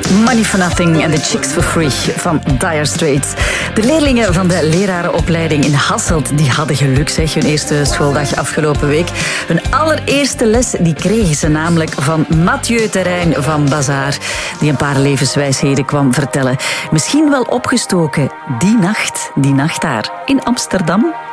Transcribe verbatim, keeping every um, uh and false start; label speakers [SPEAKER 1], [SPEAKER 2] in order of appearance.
[SPEAKER 1] Money for Nothing en The Chicks for Free van Dire Straits. De leerlingen van de lerarenopleiding in Hasselt die hadden geluk, zeg, hun eerste schooldag afgelopen week. Hun allereerste les die kregen ze namelijk van Mathieu Terrein van Bazaar, die een paar levenswijsheden kwam vertellen. Misschien wel opgestoken die nacht, die nacht daar in Amsterdam.